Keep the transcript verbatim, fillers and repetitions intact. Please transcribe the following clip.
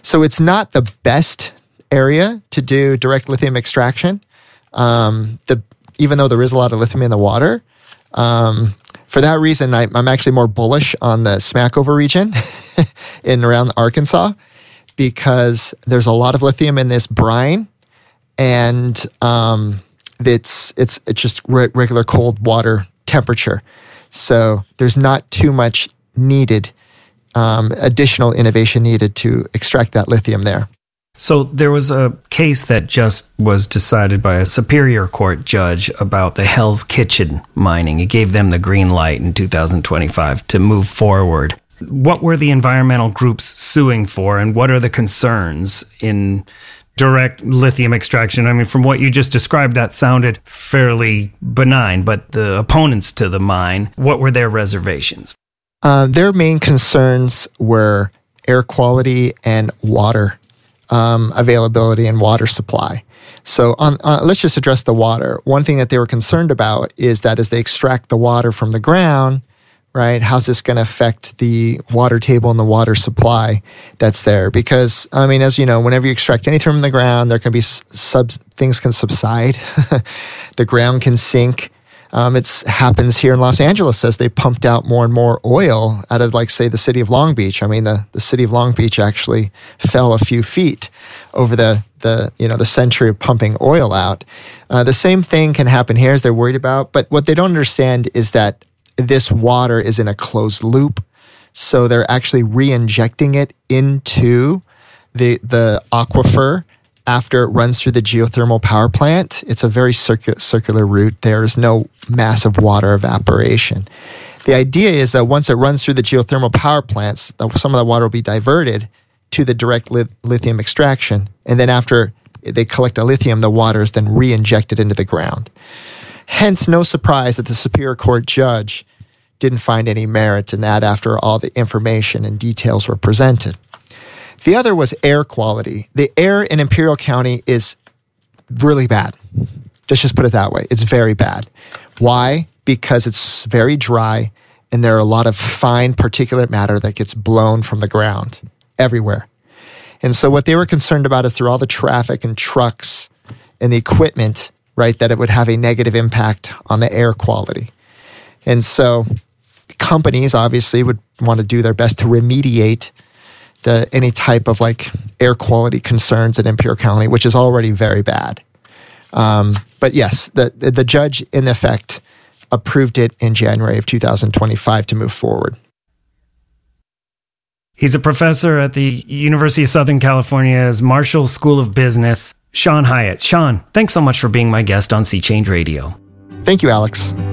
So it's not the best area to do direct lithium extraction. Um, the even though there is a lot of lithium in the water, um, for that reason, I, I'm actually more bullish on the Smackover region in around Arkansas, because there's a lot of lithium in this brine, and um, it's it's it's just re- regular cold water temperature. So there's not too much needed, um, additional innovation needed to extract that lithium there. So there was a case that just was decided by a Superior Court judge about the Hell's Kitchen mining. It gave them the green light in two thousand twenty-five to move forward. What were the environmental groups suing for, and what are the concerns in direct lithium extraction? I mean, from what you just described, that sounded fairly benign, but the opponents to the mine, what were their reservations? Uh, their main concerns were air quality and water um, availability and water supply. So on, uh, let's just address the water. One thing that they were concerned about is that as they extract the water from the ground, right, how's this going to affect the water table and the water supply that's there? Because, I mean, as you know, whenever you extract anything from the ground, there can be sub things can subside. The ground can sink. Um, it happens here in Los Angeles as they pumped out more and more oil out of, like, say, the city of Long Beach. I mean, the, the city of Long Beach actually fell a few feet over the, the you know, the century of pumping oil out. Uh, the same thing can happen here as they're worried about. But what they don't understand is that this water is in a closed loop. So they're actually re-injecting it into the the aquifer after it runs through the geothermal power plant. It's a very circu- circular route. There is no massive water evaporation. The idea is that once it runs through the geothermal power plants, some of the water will be diverted to the direct li- lithium extraction. And then after they collect the lithium, the water is then re-injected into the ground. Hence, no surprise that the Superior Court judge didn't find any merit in that after all the information and details were presented. The other was air quality. The air in Imperial County is really bad. Let's just put it that way. It's very bad. Why? Because it's very dry and there are a lot of fine particulate matter that gets blown from the ground everywhere. And so what they were concerned about is through all the traffic and trucks and the equipment, right, that it would have a negative impact on the air quality. And so companies obviously would want to do their best to remediate the any type of like air quality concerns in Imperial County, which is already very bad. Um, but yes, the, the judge in effect approved it in January of two thousand twenty-five to move forward. He's a professor at the University of Southern California's Marshall School of Business, Sean Hyatt. Sean, thanks so much for being my guest on Sea Change Radio. Thank you, Alex.